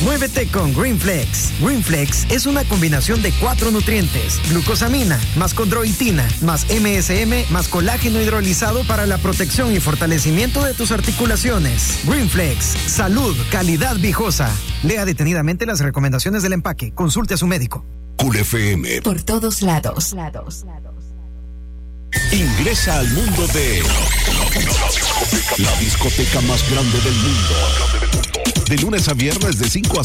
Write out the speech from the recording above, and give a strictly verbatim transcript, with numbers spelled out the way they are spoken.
Muévete con Greenflex. Greenflex es una combinación de cuatro nutrientes: glucosamina, más condroitina, más M S M, más colágeno hidrolizado para la protección y fortalecimiento de tus articulaciones. Greenflex, salud, calidad viejosa. Lea detenidamente las recomendaciones del empaque. Consulte a su médico. Cool F M. Por todos lados. lados. Ingresa al mundo de la discoteca más grande del mundo. De lunes a viernes de cinco a